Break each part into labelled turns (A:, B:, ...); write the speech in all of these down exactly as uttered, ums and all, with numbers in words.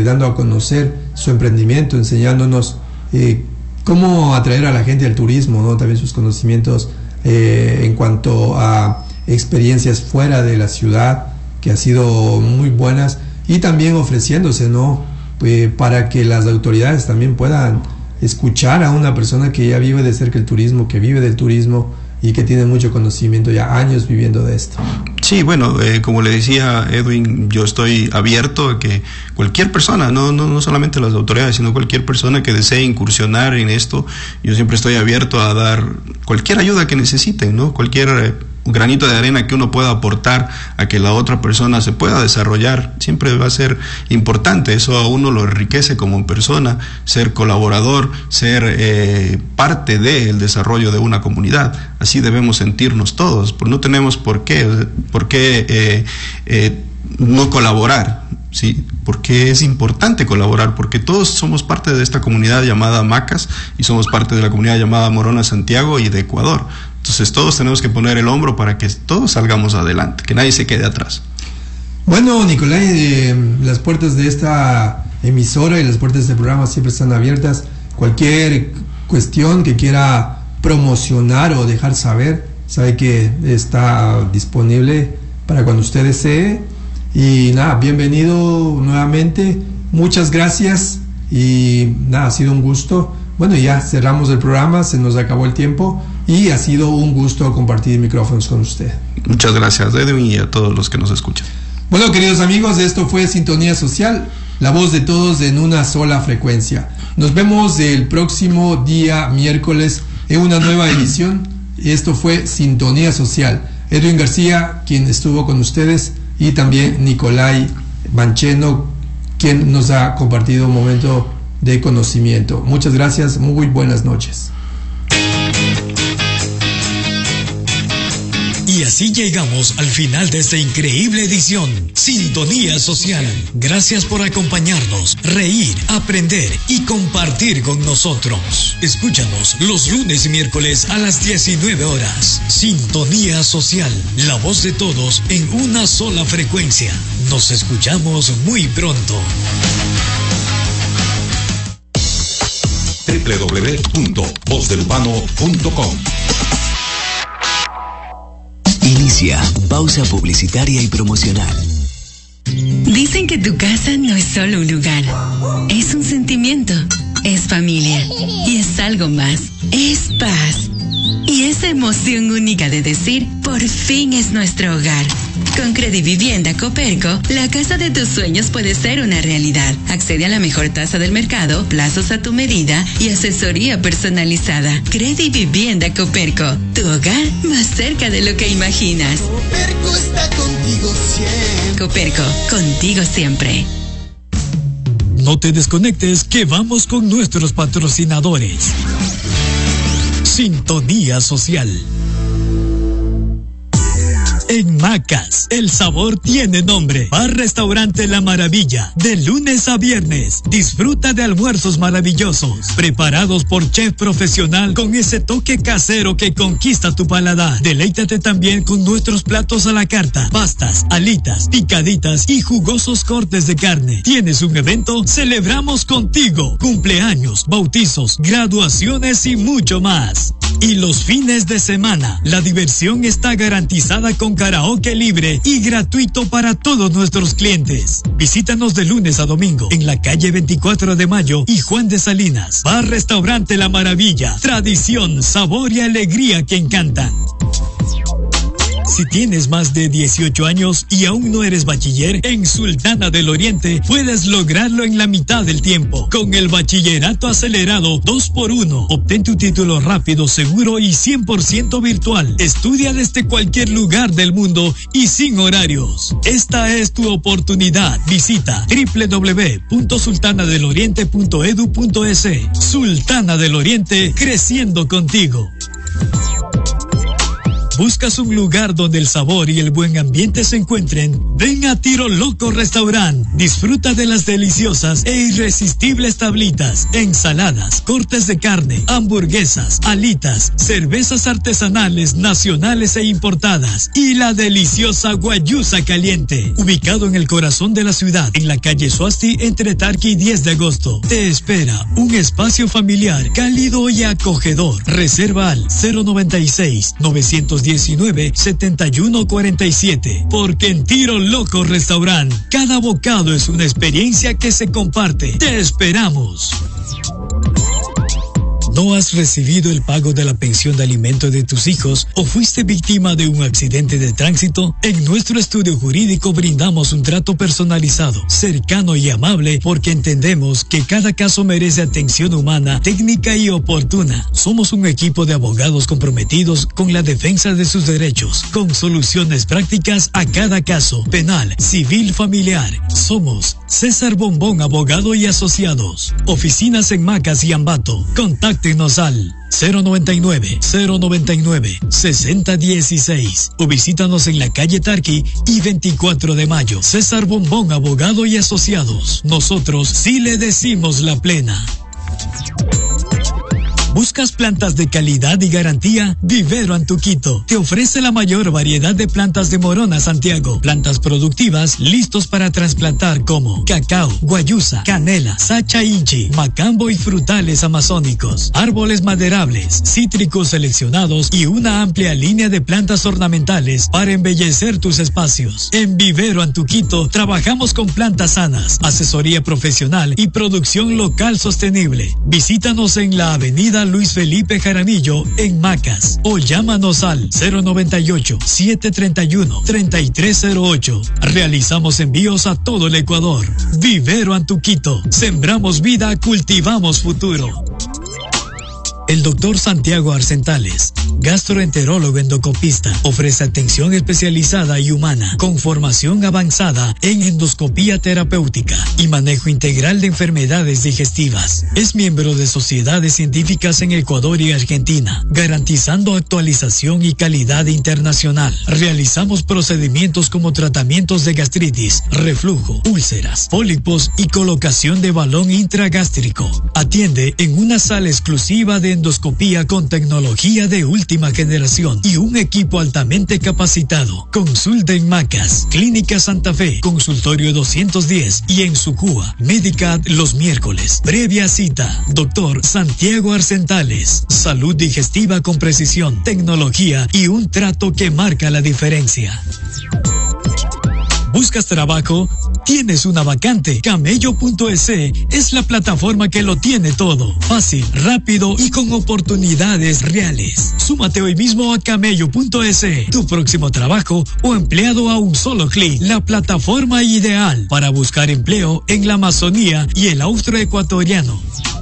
A: dando a conocer su emprendimiento, enseñándonos eh, cómo atraer a la gente al turismo, ¿no? También sus conocimientos eh, en cuanto a experiencias fuera de la ciudad, que han sido muy buenas, y también ofreciéndose, ¿no? Eh, para que las autoridades también puedan escuchar a una persona que ya vive de cerca el turismo, que vive del turismo y que tiene mucho conocimiento, ya años viviendo de esto.
B: Sí, bueno, eh, como le decía Edwin, yo estoy abierto a que cualquier persona, no, no, no solamente las autoridades, sino cualquier persona que desee incursionar en esto, yo siempre estoy abierto a dar cualquier ayuda que necesiten, ¿no? Cualquier eh, granito de arena que uno pueda aportar a que la otra persona se pueda desarrollar, siempre va a ser importante. Eso a uno lo enriquece como persona, ser colaborador, ser eh, parte del desarrollo de una comunidad. Así debemos sentirnos todos, pues no tenemos por qué, por qué eh, eh, no colaborar, ¿sí? Porque es importante colaborar, porque todos somos parte de esta comunidad llamada Macas y somos parte de la comunidad llamada Morona Santiago y de Ecuador. Entonces todos tenemos que poner el hombro para que todos salgamos adelante, que nadie se quede atrás.
A: Bueno, Nicolai, eh, las puertas de esta emisora y las puertas de este programa siempre están abiertas. Cualquier cuestión que quiera promocionar o dejar saber, sabe que está disponible para cuando usted desee. Y nada, bienvenido nuevamente, muchas gracias y nada, ha sido un gusto. Bueno, ya cerramos el programa, se nos acabó el tiempo y ha sido un gusto compartir micrófonos con usted.
B: Muchas gracias, Edwin, y a todos los que nos escuchan.
A: Bueno, queridos amigos, esto fue Sintonía Social, la voz de todos en una sola frecuencia. Nos vemos el próximo día miércoles en una nueva edición. Esto fue Sintonía Social. Edwin García, quien estuvo con ustedes, y también Nicolai Bancheno, quien nos ha compartido un momento de conocimiento. Muchas gracias, muy buenas noches.
C: Y así llegamos al final de esta increíble edición, Sintonía Social. Gracias por acompañarnos, reír, aprender y compartir con nosotros. Escúchanos los lunes y miércoles a las diecinueve horas. Sintonía Social, la voz de todos en una sola frecuencia. Nos escuchamos muy pronto.
D: doble u doble u doble u punto voz del urbano punto com.
E: Inicia pausa publicitaria y promocional.
F: Dicen que tu casa no es solo un lugar, es un sentimiento, es familia y es algo más, es paz. Y esa emoción única de decir, por fin es nuestro hogar. Con Credivivienda Coperco, la casa de tus sueños puede ser una realidad. Accede a la mejor tasa del mercado, plazos a tu medida y asesoría personalizada. Credivivienda Coperco, tu hogar más cerca de lo que imaginas.
G: Coperco está contigo siempre.
F: Coperco, contigo siempre.
C: No te desconectes, que vamos con nuestros patrocinadores. Sintonía Social. En Macas, el sabor tiene nombre. Bar Restaurante La Maravilla, de lunes a viernes. Disfruta de almuerzos maravillosos, preparados por chef profesional con ese toque casero que conquista tu paladar. Deleítate también con nuestros platos a la carta, pastas, alitas, picaditas y jugosos cortes de carne. ¿Tienes un evento? Celebramos contigo. Cumpleaños, bautizos, graduaciones y mucho más. Y los fines de semana, la diversión está garantizada con karaoke libre y gratuito para todos nuestros clientes. Visítanos de lunes a domingo en la calle veinticuatro de mayo y Juan de Salinas. Bar Restaurante La Maravilla. Tradición, sabor y alegría que encantan. Si tienes más de dieciocho años y aún no eres bachiller, en Sultana del Oriente puedes lograrlo en la mitad del tiempo. Con el bachillerato acelerado dos por uno, obtén tu título rápido, seguro y cien por ciento virtual. Estudia desde cualquier lugar del mundo y sin horarios. Esta es tu oportunidad. Visita doble u doble u doble u punto sultana del oriente punto edu punto es. Sultana del Oriente, creciendo contigo. ¿Buscas un lugar donde el sabor y el buen ambiente se encuentren? Ven a Tiro Loco Restaurant. Disfruta de las deliciosas e irresistibles tablitas, ensaladas, cortes de carne, hamburguesas, alitas, cervezas artesanales nacionales e importadas y la deliciosa guayusa caliente. Ubicado en el corazón de la ciudad, en la calle Suasti entre Tarqui y diez de agosto. Te espera un espacio familiar, cálido y acogedor. Reserva al cero noventa y seis, novecientos diecinueve, setenta y uno cuarenta y siete. Porque en Tiro Loco Restaurant, cada bocado es una experiencia que se comparte. Te esperamos. ¿No has recibido el pago de la pensión de alimento de tus hijos o fuiste víctima de un accidente de tránsito? En nuestro estudio jurídico brindamos un trato personalizado, cercano y amable porque entendemos que cada caso merece atención humana, técnica y oportuna. Somos un equipo de abogados comprometidos con la defensa de sus derechos, con soluciones prácticas a cada caso, penal, civil, familiar. Somos César Bombón, abogado y asociados. Oficinas en Macas y Ambato. Contáctenos al cero noventa y nueve, cero noventa y nueve, sesenta dieciséis o visítanos en la calle Tarqui y veinticuatro de mayo. César Bombón, abogado y asociados. Nosotros sí le decimos la plena. ¿Buscas plantas de calidad y garantía? Vivero Antuquito te ofrece la mayor variedad de plantas de Morona, Santiago. Plantas productivas listos para trasplantar como cacao, guayusa, canela, sacha inchi, macambo y frutales amazónicos. Árboles maderables, cítricos seleccionados y una amplia línea de plantas ornamentales para embellecer tus espacios. En Vivero Antuquito trabajamos con plantas sanas, asesoría profesional y producción local sostenible. Visítanos en la avenida Luis Felipe Jaramillo en Macas o llámanos al cero noventa y ocho, siete treinta y uno, treinta y tres cero ocho. Realizamos envíos a todo el Ecuador. Vivero Antuquito. Sembramos vida, cultivamos futuro. El doctor Santiago Arcentales, gastroenterólogo endoscopista, ofrece atención especializada y humana con formación avanzada en endoscopía terapéutica y manejo integral de enfermedades digestivas. Es miembro de sociedades científicas en Ecuador y Argentina, garantizando actualización y calidad internacional. Realizamos procedimientos como tratamientos de gastritis, reflujo, úlceras, pólipos y colocación de balón intragástrico. Atiende en una sala exclusiva de endoscopía con tecnología de última generación y un equipo altamente capacitado. Consulta en Macas, Clínica Santa Fe, consultorio doscientos diez y en Sucúa, Medicat los miércoles. Previa cita, doctor Santiago Arcentales. Salud digestiva con precisión, tecnología y un trato que marca la diferencia. ¿Buscas trabajo? ¿Tienes una vacante? Camello punto es es la plataforma que lo tiene todo. Fácil, rápido y con oportunidades reales. Súmate hoy mismo a Camello punto es. Tu próximo trabajo o empleado a un solo clic. La plataforma ideal para buscar empleo en la Amazonía y el austroecuatoriano.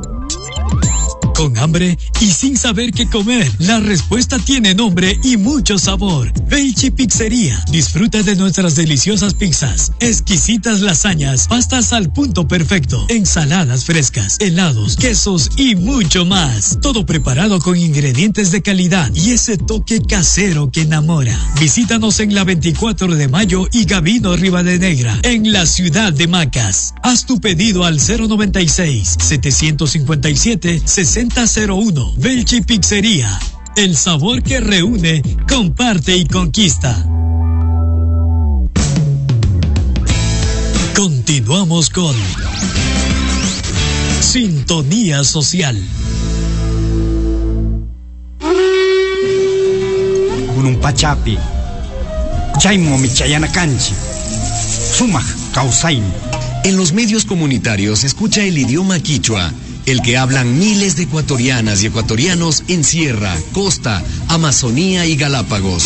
C: ¿Con hambre y sin saber qué comer? La respuesta tiene nombre y mucho sabor. Velchi Pizzería. Disfruta de nuestras deliciosas pizzas, exquisitas lasañas, pastas al punto perfecto, ensaladas frescas, helados, quesos y mucho más. Todo preparado con ingredientes de calidad y ese toque casero que enamora. Visítanos en la veinticuatro de mayo y Gabino Rivadenegra, en la ciudad de Macas. Haz tu pedido al cero noventa y seis, setecientos cincuenta y siete, sesenta cero uno. Velchi Pizzería. El sabor que reúne, comparte y conquista. Continuamos con Sintonía Social.
H: Gunung Pachapi, Chaimo Michayana Canchi, Sumaj Causain.
I: En los medios comunitarios se escucha el idioma quichua, el que hablan miles de ecuatorianas y ecuatorianos en Sierra, Costa, Amazonía y Galápagos.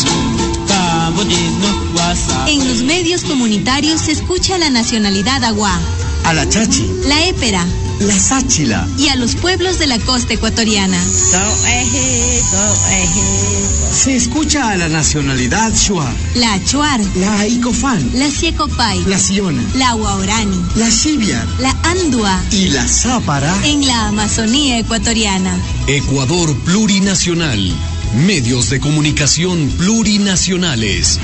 J: En los medios comunitarios se escucha la nacionalidad agua,
H: a la chachi,
J: la épera,
H: la sáchila
J: y a los pueblos de la costa ecuatoriana.
H: Se escucha a la nacionalidad Shuar,
J: la Achuar,
H: la Icofán,
J: la Siecopay,
H: la Siona,
J: la Guaorani,
H: la Xiviar,
J: la Andua
H: y la Zápara
J: en la Amazonía ecuatoriana.
I: Ecuador plurinacional, Medios de comunicación plurinacionales.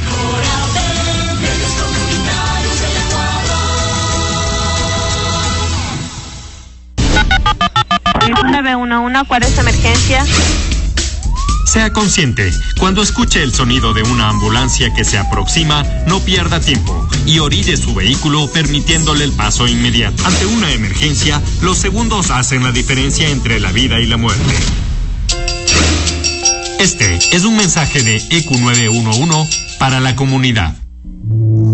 K: nueve uno uno, ¿cuál es su emergencia?
L: Sea consciente, cuando escuche el sonido de una ambulancia que se aproxima, no pierda tiempo y orille su vehículo permitiéndole el paso inmediato. Ante una emergencia, los segundos hacen la diferencia entre la vida y la muerte. Este es un mensaje de E Q nueve uno uno para la comunidad.